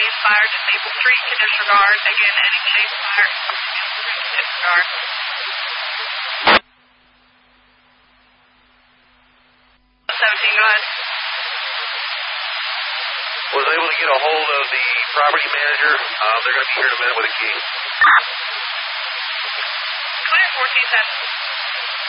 chase fire, disable street to disregard. Again, any chase fire, disregard. 17, go ahead. Was able to get a hold of the property manager. They're going to be here in a minute with a key. Clear 1410.